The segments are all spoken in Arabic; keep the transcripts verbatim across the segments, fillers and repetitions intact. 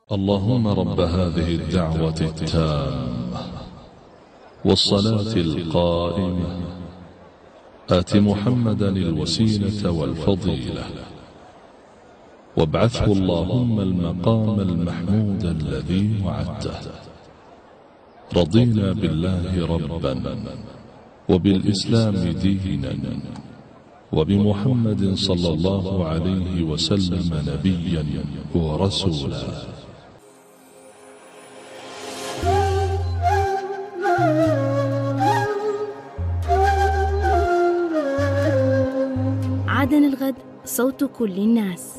اللهم رب هذه الدعوة التامة والصلاة القائمة آت محمدا الوسيلة والفضيلة وابعثه اللهم المقام المحمود الذي وعدته. رضينا بالله ربا وبالإسلام دينا وبمحمد صلى الله عليه وسلم نبيا ورسولا. عدن الغد، صوت كل الناس.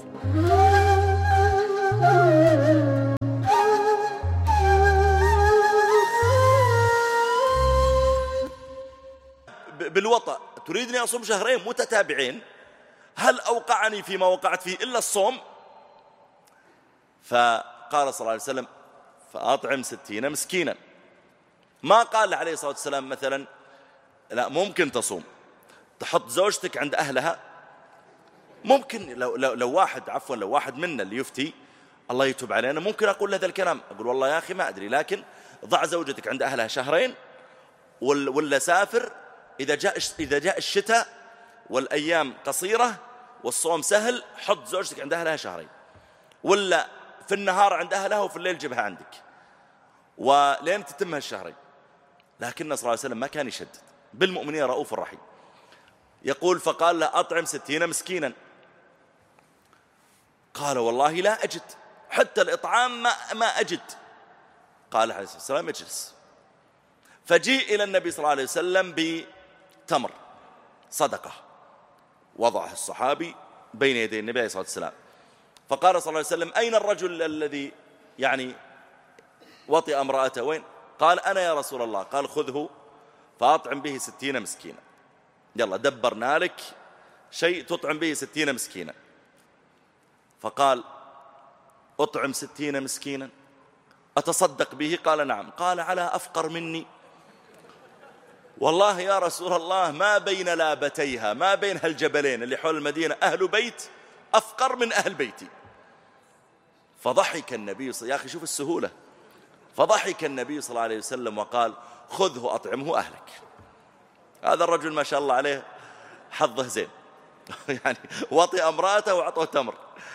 بالوطأ تريدني أصوم شهرين متتابعين، هل أوقعني فيما وقعت فيه إلا الصوم؟ فقال صلى الله عليه وسلم فأطعم ستين مسكينا. ما قال عليه الصلاة والسلام مثلا لا ممكن تصوم تحط زوجتك عند أهلها. ممكن لو, لو, لو واحد عفوا لو واحد منا اللي يفتي الله يتوب علينا ممكن أقول هذا الكلام، أقول والله يا أخي ما أدري، لكن ضع زوجتك عند أهلها شهرين، ولا سافر إذا جاء إذا جاء الشتاء والأيام قصيرة والصوم سهل حط زوجتك عند أهلها شهرين، ولا في النهار عند أهلها وفي الليل جبها عندك ولين تتم هالشهرين. لكن صلى الله عليه وسلم ما كان يشدد، بالمؤمنين رؤوف رحيم. يقول فقال له أطعم ستين مسكينا. قال والله لا أجد، حتى الإطعام ما, ما أجد. قال عليه الصلاة والسلام اجلس. فجيء إلى النبي صلى الله عليه وسلم بتمر صدقة، وضعه الصحابي بين يدي النبي عليه الصلاة والسلام. فقال صلى الله عليه وسلم أين الرجل الذي يعني وطئ امرأته؟ وين؟ قال أنا يا رسول الله. قال خذه فأطعم به ستين مسكينا. يلا دبرنا لك شيء تطعم به ستين مسكينا. فقال أطعم ستين مسكينا أتصدق به؟ قال نعم. قال على أفقر مني؟ والله يا رسول الله ما بين لابتيها، ما بين هالجبلين اللي حول المدينة أهل بيت أفقر من أهل بيتي. فضحك النبي صلى الله عليه وسلم، يا أخي شوف السهولة. فضحك النبي صلى الله عليه وسلم وقال خذه أطعمه أهلك. هذا الرجل ما شاء الله عليه حظه زين يعني وطئ امرأته وعطوه تمر.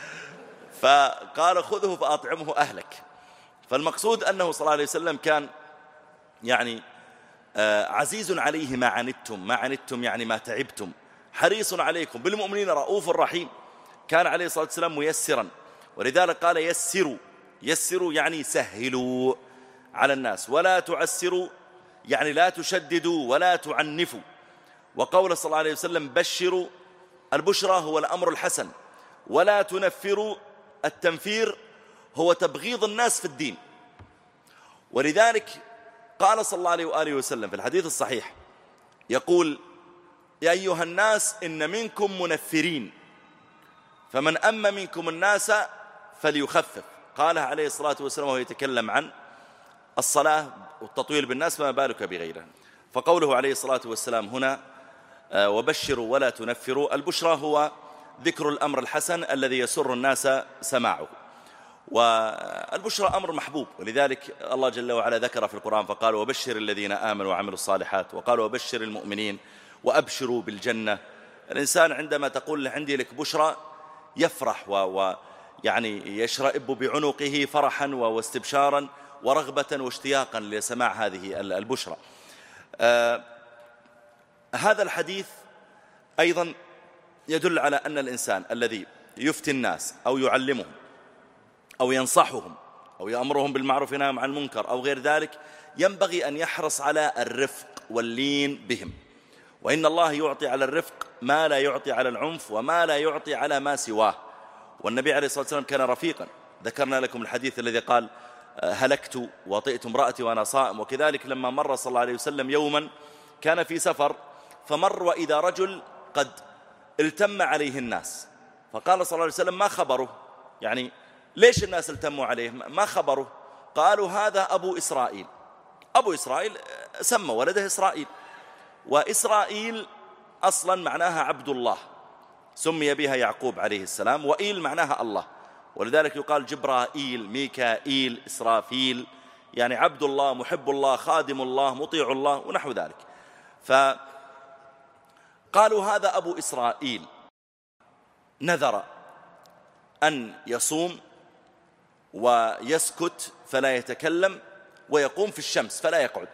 فقال خذه فأطعمه أهلك. فالمقصود أنه صلى الله عليه وسلم كان يعني عزيز عليه ما عنتم، ما عنتم يعني ما تعبتم، حريص عليكم، بالمؤمنين رؤوف رحيم. كان عليه الصلاة والسلام ميسرا، ولذلك قال يسروا. يسروا يعني سهلوا على الناس، ولا تعسروا يعني لا تشددوا ولا تعنفوا. وقول صلى الله عليه وسلم بشروا، البشرى هو الأمر الحسن، ولا تنفروا، التنفير هو تبغيض الناس في الدين. ولذلك قال صلى الله عليه وآله وسلم في الحديث الصحيح يقول يا أيها الناس إن منكم منفرين فمن أم منكم الناس فليخفف. قالها عليه الصلاة والسلام وهو يتكلم عن الصلاة والتطويل بالناس، فما بالك بغيرها. فقوله عليه الصلاة والسلام هنا وبشروا ولا تنفروا، البشرى هو ذكر الأمر الحسن الذي يسر الناس سماعه، والبشرى أمر محبوب. ولذلك الله جل وعلا ذكر في القرآن فقال وبشر الذين آمنوا وعملوا الصالحات، وقال وبشر المؤمنين وأبشروا بالجنة. الإنسان عندما تقول له عندي لك بشرى يفرح ويعني يشرئب بعنقه فرحا واستبشارا ورغبة واشتياقا لسماع هذه البشرى. آه هذا الحديث أيضا يدل على أن الإنسان الذي يفتي الناس أو يعلمهم أو ينصحهم أو يأمرهم بالمعروف وينهى عن المنكر أو غير ذلك ينبغي أن يحرص على الرفق واللين بهم. وإن الله يعطي على الرفق ما لا يعطي على العنف وما لا يعطي على ما سواه. والنبي عليه الصلاة والسلام كان رفيقا. ذكرنا لكم الحديث الذي قال هلكت وطئت امرأتي وأنا صائم. وكذلك لما مر صلى الله عليه وسلم يوما كان في سفر فمر وإذا رجل قد التم عليه الناس، فقال صلى الله عليه وسلم ما خبره؟ يعني ليش الناس التموا عليه؟ ما خبره؟ قالوا هذا أبو إسرائيل. أبو إسرائيل سمى ولده إسرائيل، وإسرائيل أصلا معناها عبد الله، سمي بها يعقوب عليه السلام، وإيل معناها الله. ولذلك يقال جبرائيل، ميكائيل، إسرافيل، يعني عبد الله، محب الله، خادم الله، مطيع الله ونحو ذلك. فقالوا هذا أبو إسرائيل نذر أن يصوم ويسكت فلا يتكلم ويقوم في الشمس فلا يقعد،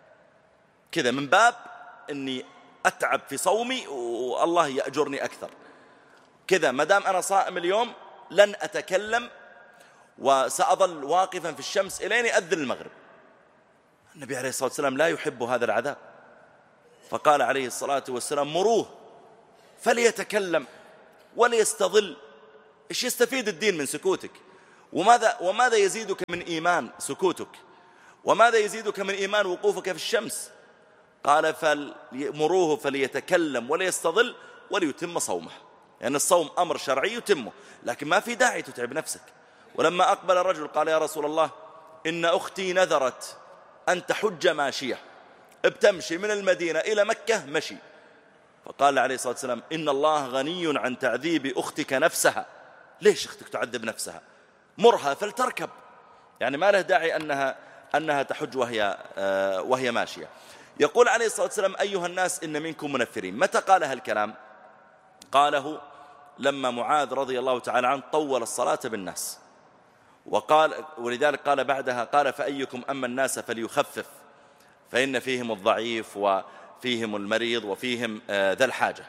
كذا من باب أني أتعب في صومي والله يأجرني أكثر، كذا مدام أنا صائم اليوم لن أتكلم وسأظل واقفا في الشمس إلين يأذن المغرب. النبي عليه الصلاة والسلام لا يحب هذا العذاب، فقال عليه الصلاة والسلام مروه فليتكلم وليستظل. إيش يستفيد الدين من سكوتك؟ وماذا, وماذا يزيدك من إيمان سكوتك؟ وماذا يزيدك من إيمان وقوفك في الشمس؟ قال فمروه فليتكلم وليستظل وليتم صومه، يعني الصوم أمر شرعي يتمه، لكن ما في داعي تتعب نفسك. ولما أقبل الرجل قال يا رسول الله إن أختي نذرت أن تحج ماشية، بتمشي من المدينة إلى مكة مشي. فقال عليه الصلاة والسلام إن الله غني عن تعذيب أختك نفسها. ليش أختك تعذب نفسها؟ مرها فلتركب، يعني ما له داعي أنها, أنها تحج وهي, آه وهي ماشية. يقول عليه الصلاة والسلام أيها الناس إن منكم منفرين. متى قال هالكلام؟ قاله لما معاذ رضي الله تعالى عنه طول الصلاة بالناس، وقال ولذلك قال بعدها قال فأيكم أما الناس فليخفف فإن فيهم الضعيف وفيهم المريض وفيهم آه ذا الحاجة.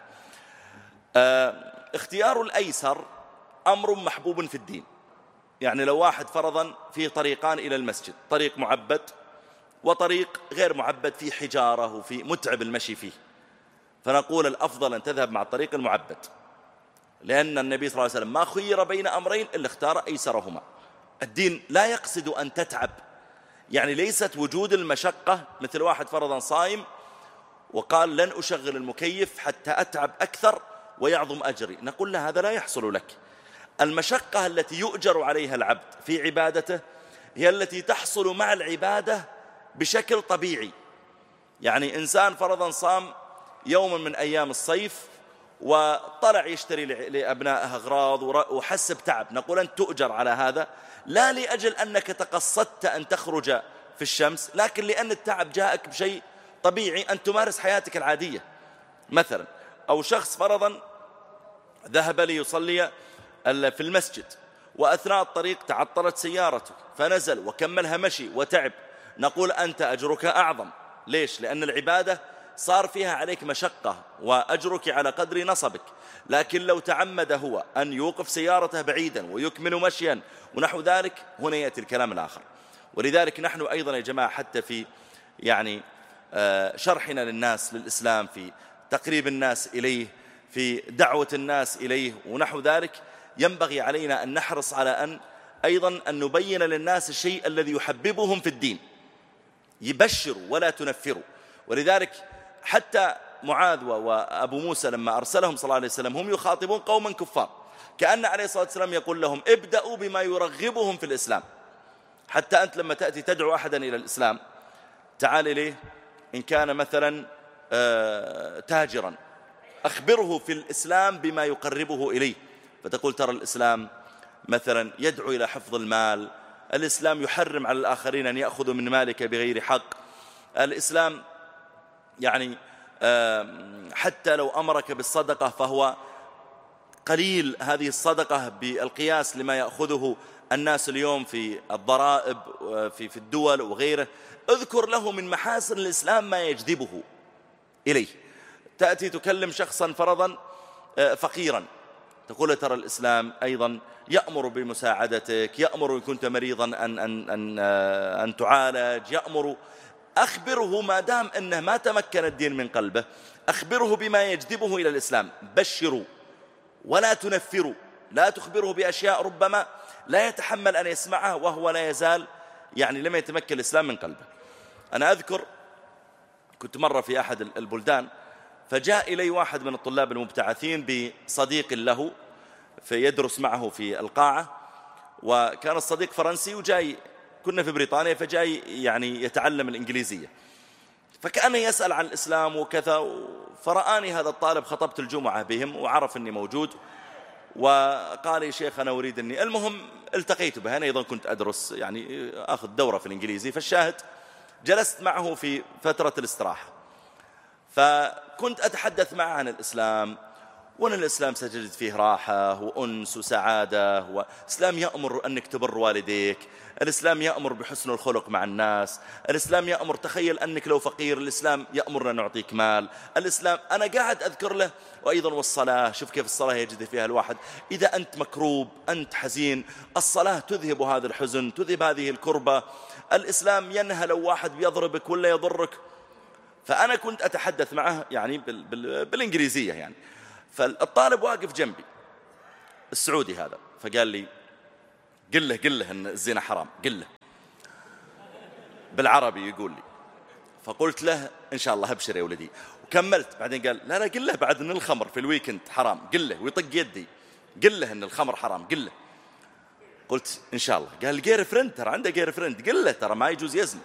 آه اختيار الأيسر أمر محبوب في الدين. يعني لو واحد فرضا فيه طريقان إلى المسجد، طريق معبد وطريق غير معبد فيه حجارة وفي متعب المشي فيه، فنقول الأفضل أن تذهب مع الطريق المعبد، لأن النبي صلى الله عليه وسلم ما خير بين أمرين إلا اختار أيسرهما. الدين لا يقصد أن تتعب، يعني ليست وجود المشقة مثل واحد فرضا صائم وقال لن أشغل المكيف حتى أتعب أكثر ويعظم أجري، نقول له هذا لا يحصل لك. المشقة التي يؤجر عليها العبد في عبادته هي التي تحصل مع العبادة بشكل طبيعي. يعني إنسان فرضا صام يوما من أيام الصيف وطلع يشتري لأبنائه أغراض وحس بتعب، نقول أن تؤجر على هذا، لا لأجل أنك تقصدت أن تخرج في الشمس، لكن لأن التعب جاءك بشيء طبيعي أن تمارس حياتك العادية مثلا. أو شخص فرضا ذهب ليصلي في المسجد وأثناء الطريق تعطلت سيارته فنزل وكملها مشي وتعب، نقول أنت أجرك أعظم. ليش؟ لأن العبادة صار فيها عليك مشقة وأجرك على قدر نصبك. لكن لو تعمد هو أن يوقف سيارته بعيدا ويكمل مشيا ونحو ذلك، هنا يأتي الكلام الآخر. ولذلك نحن أيضا يا جماعة حتى في يعني شرحنا للناس للإسلام، في تقريب الناس إليه، في دعوة الناس إليه ونحو ذلك، ينبغي علينا أن نحرص على أن أيضا أن نبين للناس الشيء الذي يحببهم في الدين، يبشروا ولا تنفروا. ولذلك حتى معاذ وأبو موسى لما أرسلهم صلى الله عليه وسلم هم يخاطبون قوما كفار، كأن عليه الصلاة والسلام يقول لهم ابدأوا بما يرغبهم في الإسلام. حتى أنت لما تأتي تدعو أحدا إلى الإسلام، تعال إليه إن كان مثلا تاجرا، أخبره في الإسلام بما يقربه إليه، فتقول ترى الإسلام مثلا يدعو إلى حفظ المال، الإسلام يحرم على الآخرين أن يأخذوا من مالك بغير حق، الإسلام يعني حتى لو أمرك بالصدقة فهو قليل هذه الصدقة بالقياس لما يأخذه الناس اليوم في الضرائب في في الدول وغيره. اذكر له من محاسن الإسلام ما يجذبه إليه. تأتي تكلم شخصا فرضا فقيرا، تقول ترى الإسلام أيضا يأمر بمساعدتك، يأمر إن كنت مريضا أن, أن, أن, أن تعالج، يأمر. أخبره ما دام أنه ما تمكن الدين من قلبه، أخبره بما يجذبه إلى الإسلام، بشروا ولا تنفروا، لا تخبره بأشياء ربما لا يتحمل أن يسمعها وهو لا يزال يعني لم يتمكن الإسلام من قلبه. أنا أذكر كنت مرة في أحد البلدان، فجاء إلي واحد من الطلاب المبتعثين بصديق له فيدرس معه في القاعة، وكان الصديق فرنسي وجاي، كنا في بريطانيا، فجاي يعني يتعلم الإنجليزية، فكأنه يسأل عن الإسلام وكذا، فرآني هذا الطالب خطبت الجمعة بهم وعرف أني موجود، وقال يا شيخ أنا أريد أني، المهم التقيت به، أنا أيضا كنت أدرس يعني أخذ دورة في الإنجليزي، فالشاهد جلست معه في فترة الاستراحة، فكنت أتحدث معه عن الإسلام، وأن الإسلام ستجد فيه راحة وأنس وسعادة، والإسلام يأمر أنك تبر والديك، الإسلام يأمر بحسن الخلق مع الناس، الإسلام يأمر، تخيل أنك لو فقير الإسلام يأمرنا نعطيك مال، الإسلام أنا قاعد أذكر له. وأيضا والصلاة، شوف كيف الصلاة يجد فيها الواحد، إذا أنت مكروب أنت حزين الصلاة تذهب هذا الحزن، تذهب هذه الكربة. الإسلام ينهى لو واحد بيضربك ولا يضرك. فأنا كنت أتحدث معه يعني بال بال بالإنجليزية يعني، فالطالب واقف جنبي السعودي هذا، فقال لي قل له قل له أن الزنا حرام، قل له بالعربي يقول لي. فقلت له إن شاء الله أبشر يا ولدي، وكملت. بعدين قال لا لا قل له بعد أن الخمر في الويكند حرام، قل له، ويطق يدي، قل له أن الخمر حرام، قل له. قلت إن شاء الله. قال جير فريند، ترى عنده جير فريند، قل له ترى ما يجوز يزني.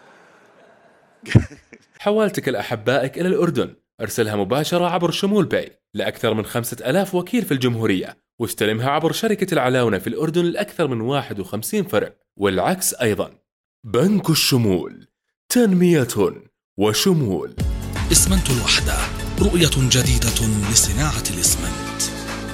حوالتك الأحبائك إلى الأردن، أرسلها مباشرة عبر شمول باي لأكثر من خمسة ألاف وكيل في الجمهورية، واستلمها عبر شركة العلاونة في الأردن لأكثر من واحد وخمسين فرع، والعكس أيضا. بنك الشمول، تنمية وشمول. إسمنت الوحدة، رؤية جديدة لصناعة الإسمنت.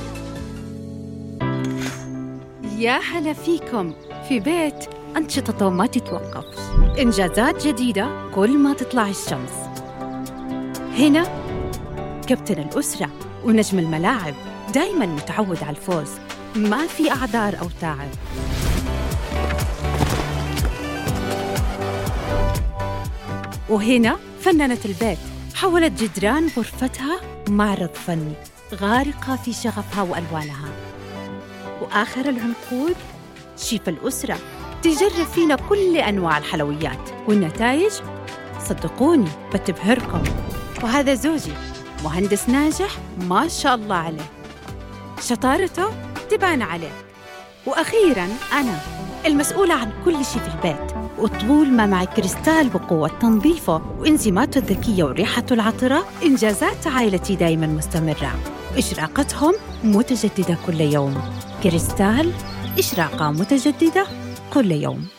يا هلا فيكم في بيت أنشطته ما تتوقف، إنجازات جديدة كل ما تطلع الشمس. هنا كابتن الأسرة ونجم الملاعب، دايماً متعود على الفوز، ما في أعذار أو تعب. وهنا فنانة البيت، حولت جدران غرفتها معرض فني، غارقة في شغفها وألوانها. وآخر العنقود شيف الأسرة، تجرب فينا كل أنواع الحلويات، والنتائج صدقوني بتبهركم. وهذا زوجي، مهندس ناجح ما شاء الله عليه، شطارته تبان عليه. وأخيراً أنا المسؤولة عن كل شيء في البيت، وطول ما معي كريستال بقوة تنظيفه وإنزيماته الذكية وريحته العطرة، إنجازات عائلتي دايماً مستمرة، إشراقتهم متجددة كل يوم. كريستال، إشراقة متجددة كل يوم.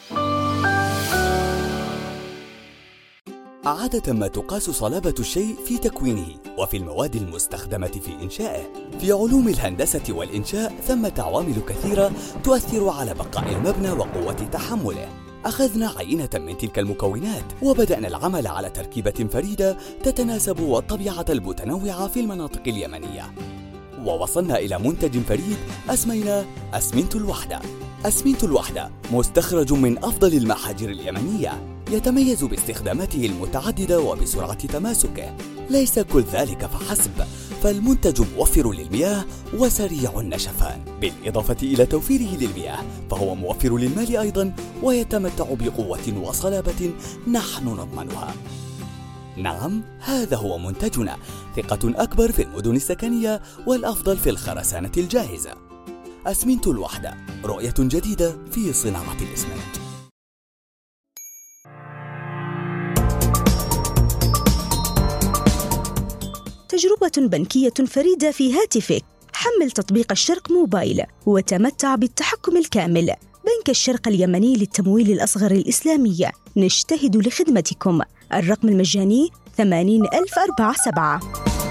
عادة ما تقاس صلابة الشيء في تكوينه وفي المواد المستخدمة في إنشائه. في علوم الهندسة والإنشاء ثمة عوامل كثيرة تؤثر على بقاء المبنى وقوة تحمله. أخذنا عينة من تلك المكونات وبدأنا العمل على تركيبة فريدة تتناسب والطبيعة المتنوعة في المناطق اليمنية، ووصلنا إلى منتج فريد أسميناه أسمنت الوحدة. أسمنت الوحدة مستخرج من أفضل المحاجر اليمنية، يتميز باستخداماته المتعددة وبسرعة تماسكه. ليس كل ذلك فحسب، فالمنتج موفر للمياه وسريع النشفان، بالإضافة إلى توفيره للمياه فهو موفر للمال أيضا، ويتمتع بقوة وصلابة نحن نضمنها. نعم، هذا هو منتجنا، ثقة أكبر في المدن السكنية والأفضل في الخرسانة الجاهزة. أسمنت الوحدة، رؤية جديدة في صناعة الإسمنت. تجربة بنكية فريدة في هاتفك. حمل تطبيق الشرق موبايل وتمتع بالتحكم الكامل. بنك الشرق اليمني للتمويل الأصغر الإسلامي، نجتهد لخدمتكم. الرقم المجاني ثمانين ألف وأربعة وسبعين.